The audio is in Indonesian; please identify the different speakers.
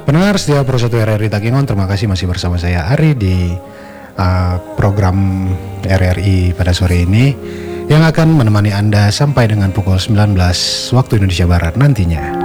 Speaker 1: Pendengar setia Pro 1 RRI Takengon, terima kasih masih bersama saya Ari di program RRI pada sore ini yang akan menemani Anda sampai dengan pukul 19 waktu Indonesia Barat nantinya.